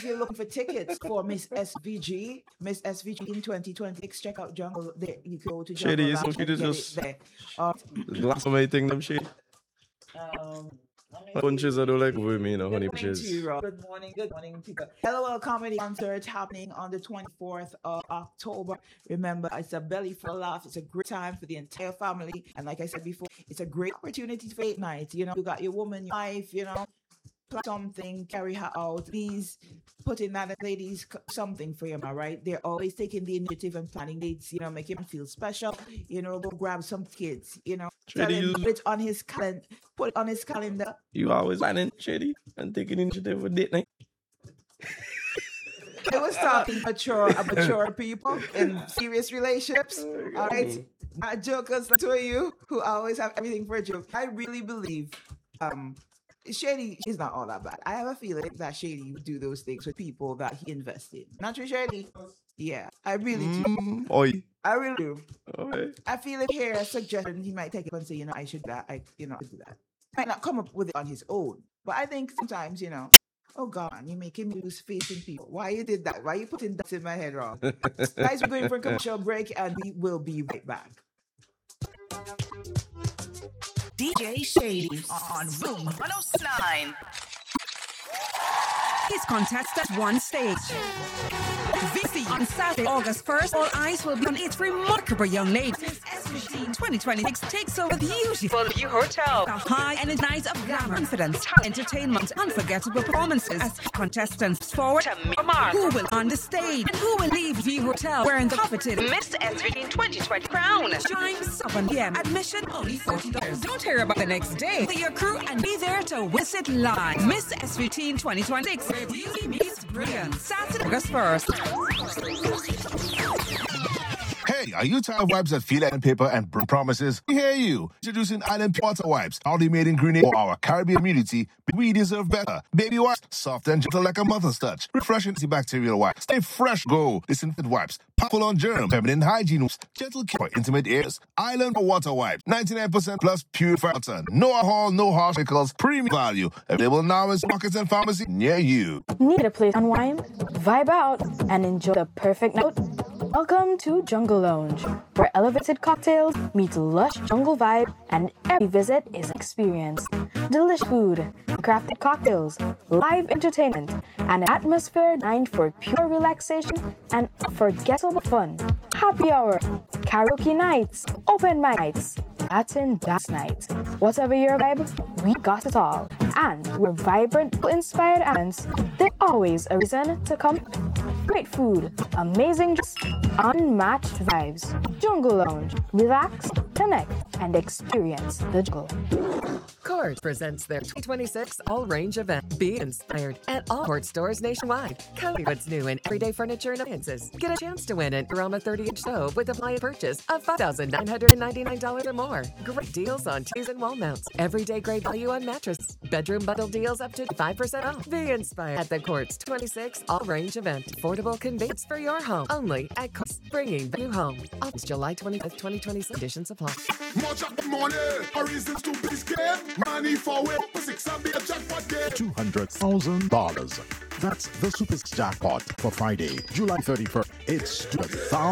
if you're looking for tickets for Miss SVG in 2026, check out Jungle. There, you go to Shady, Jungle you Lounge supposed to and get it just there. glass of my thing, them shady. Punches I don't like with me, you know, honey Good morning to punches. you, Rob. Good morning, people. LOL Comedy Concert happening on the 24th of October. Remember, it's a belly full of laughs. It's a great time for the entire family. And like I said before, it's a great opportunity for 8 nights. You know, you got your woman, your wife, you know, plan something, carry her out. Please put in that ladies something for him, all right? They're always taking the initiative and planning dates, you know, make him feel special. You know, go grab some kids, you know. Tell Shady, him, put it on his calendar. Put it on his calendar. you always planning, Shady, and taking initiative for date night. I was talking mature people in serious relationships. All right, not jokers like two of you who always have everything for a joke. I really believe Shady is not all that bad. I have a feeling that Shady would do those things with people that he invested. Not true, Shady? Yeah, I really do. Oi. I really do. Oi. I feel if here a suggestion, he might take it and say, you know, I should do that. I do that. Might not come up with it on his own, but I think sometimes, you know, oh God, you making me lose faith in people. Why you did that? Why you putting that in my head wrong? Guys, we're going for a commercial break and we will be right back. DJ Shady on Room 109. His contest at one stage. VC on Saturday, August 1st, all eyes will be on its remarkable young lady. Since S15 2026 takes over the beautiful View Hotel. A high-end night of glamour, confidence, entertainment, unforgettable performances as contestants forward to Mark, who will on the stage and who will leave View Hotel wearing the coveted Miss S15 2020 crown. Join 7 p.m. Admission only $40. Don't hear about the next day. See your crew and be there to witness it live. Miss S15 2026. Where beauty meets brilliance. Saturday, August 1st. Hey, are you tired of wipes that feel like paper and promises? We hear you. Introducing Island Water Wipes, proudly made in Grenada for our Caribbean community. We deserve better. Baby wipes, soft and gentle like a mother's touch. Refreshing antibacterial wipes. Stay fresh, go. Disinfectant wipes, powerful on germ, feminine hygiene wipes, gentle care for intimate ears. Island Water Wipes, 99% plus purified water. No alcohol, no harsh chemicals, premium value. Available now in markets and pharmacy near you. Need a place to unwind, vibe out, and enjoy the perfect night? Welcome to Jungle Lounge, where elevated cocktails meet lush jungle vibe, and every visit is an experience. Delicious food, crafted cocktails, live entertainment, and an atmosphere designed for pure relaxation and unforgettable fun. Happy hour, karaoke nights, open mic nights, Latin dance nights. Whatever your vibe, we got it all. And we're vibrant, inspired ants. There's always a reason to come. Great food, amazing drinks, unmatched vibes. Jungle Lounge. Relax, connect, and experience the jungle. Court presents their 2026 all-range event. Be inspired at all Court stores nationwide. Come see what's new in everyday furniture and appliances. Get a chance to win an Aroma 30-inch stove with appliance purchase of $5,999 or more. Great deals on TVs and wall mounts. Everyday great value on mattresses. Bedroom bundle deals up to 5% off. Be inspired at the Court's 26 all-range event. Affordable convenience for your home. Only at Court's, bringing you home. Offers July 25th, 2026. Conditions apply. Much of the money, a reason to be scared. Money for it, 6 and be a jackpot game. $200,000. That's the super jackpot for Friday, July 31st. It's $200,000.